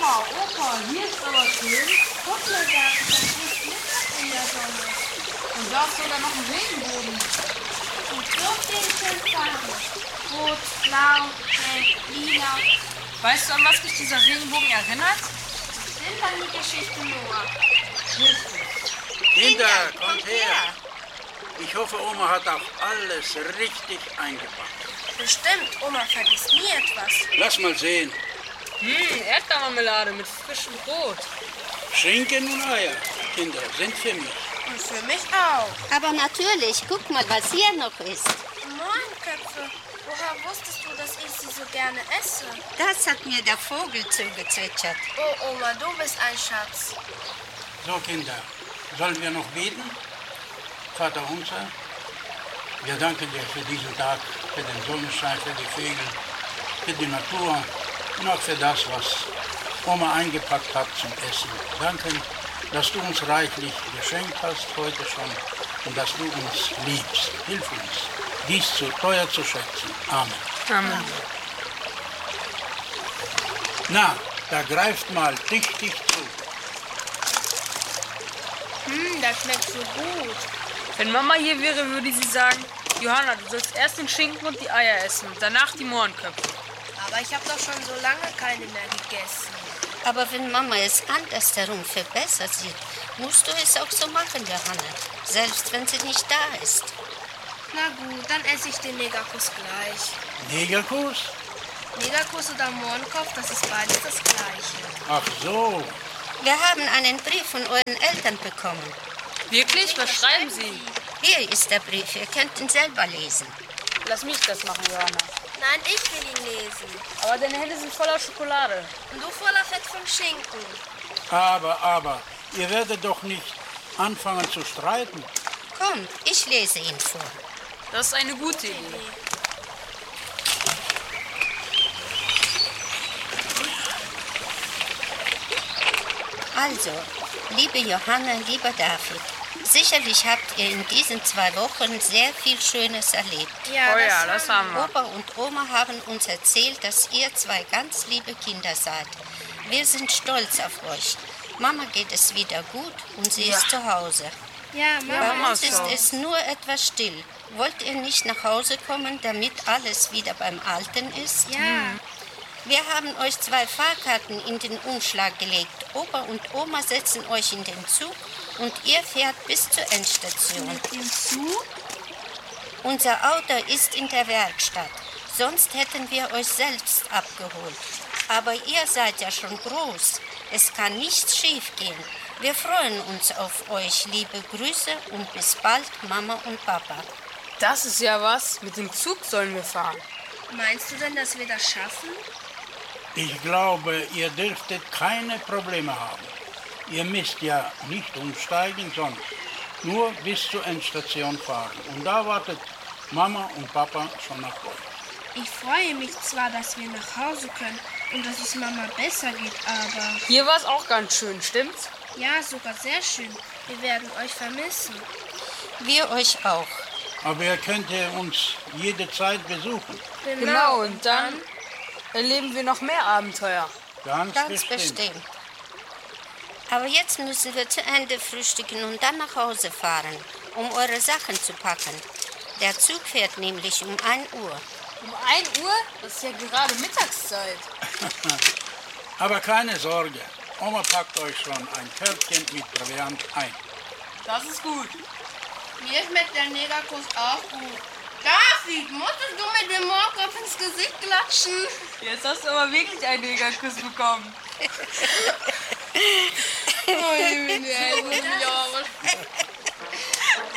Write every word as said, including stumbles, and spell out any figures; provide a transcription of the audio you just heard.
Oma, Opa, hier ist aber schön. Guck mal, da ist ein Licht in der Sonne. Und da ist sogar noch ein Regenbogen. Und so viele schöne Farben. Rot, blau, gelb, lila. Weißt du, an was mich dieser Regenbogen erinnert? Sind an die Geschichte Noah. Kinder, kommt her. Ich hoffe, Oma hat auch alles richtig eingepackt. Bestimmt, Oma vergisst nie etwas. Lass mal sehen. Hm, Erdbeermarmelade mit frischem Brot. Schinken und Eier, Kinder, sind für mich. Und für mich auch. Aber natürlich, guck mal, was hier noch ist. Mohrenköpfe. Woher wusstest du, dass ich sie so gerne esse? Das hat mir der Vogel zugezwitschert. Oh, Oma, du bist ein Schatz. So, Kinder, sollen wir noch beten? Vater unser, wir danken dir für diesen Tag, für den Sonnenschein, für die Vögel, für die Natur und auch für das, was Oma eingepackt hat zum Essen. Danke, dass du uns reichlich geschenkt hast heute schon und dass du uns liebst. Hilf uns, dies zu teuer zu schätzen. Amen. Amen. Na, da greift mal tüchtig zu. Hm, das schmeckt so gut. Wenn Mama hier wäre, würde sie sagen, Johanna, du sollst erst den Schinken und die Eier essen, danach die Mohrenköpfe. Aber ich habe doch schon so lange keine mehr gegessen. Aber wenn Mama es andersherum für besser sieht, musst du es auch so machen, Johanna. Selbst wenn sie nicht da ist. Na gut, dann esse ich den Negerkuss gleich. Negerkuss? Negerkuss oder Mohrenkopf, das ist beides das Gleiche. Ach so. Wir haben einen Brief von euren Eltern bekommen. Wirklich? Was schreiben sie? Hier ist der Brief, ihr könnt ihn selber lesen. Lass mich das machen, Johanna. Nein, ich will ihn lesen. Aber deine Hände sind voller Schokolade. Und du voller Fett vom Schinken. Aber, aber, ihr werdet doch nicht anfangen zu streiten. Komm, ich lese ihn vor. Das ist eine gute Idee. Also, liebe Johanna, lieber David, sicherlich habt ihr in diesen zwei Wochen sehr viel Schönes erlebt. Ja, Oh ja, das haben wir. Opa und Oma haben uns erzählt, dass ihr zwei ganz liebe Kinder seid. Wir sind stolz auf euch. Mama geht es wieder gut und sie ist zu Hause. Ja, Bei Mama. Mama uns ist so. es nur etwas still. Wollt ihr nicht nach Hause kommen, damit alles wieder beim Alten ist? Ja. Wir haben euch zwei Fahrkarten in den Umschlag gelegt. Opa und Oma setzen euch in den Zug und ihr fährt bis zur Endstation. Mit dem Zug? Unser Auto ist in der Werkstatt. Sonst hätten wir euch selbst abgeholt. Aber ihr seid ja schon groß. Es kann nichts schiefgehen. Wir freuen uns auf euch. Liebe Grüße und bis bald, Mama und Papa. Das ist ja was. Mit dem Zug sollen wir fahren. Meinst du denn, dass wir das schaffen? Ich glaube, ihr dürftet keine Probleme haben. Ihr müsst ja nicht umsteigen, sondern nur bis zur Endstation fahren. Und da wartet Mama und Papa schon auf euch. Ich freue mich zwar, dass wir nach Hause können und dass es Mama besser geht, aber... Hier war es auch ganz schön, stimmt's? Ja, sogar sehr schön. Wir werden euch vermissen. Wir euch auch. Aber ihr könnt ja uns jederzeit besuchen. Genau, und dann erleben wir noch mehr Abenteuer. Ganz, Ganz bestimmt. bestimmt. Aber jetzt müssen wir zu Ende frühstücken und dann nach Hause fahren, um eure Sachen zu packen. Der Zug fährt nämlich um ein Uhr. Um ein Uhr? Das ist ja gerade Mittagszeit. Aber keine Sorge, Oma packt euch schon ein Körbchen mit Proviant ein. Das ist gut. Mir schmeckt der Negerkuss auch gut. David, musstest du mit dem Mohrenkopf ins Gesicht klatschen? Jetzt hast du aber wirklich einen Negerkuss bekommen. Oh, ich bin ja,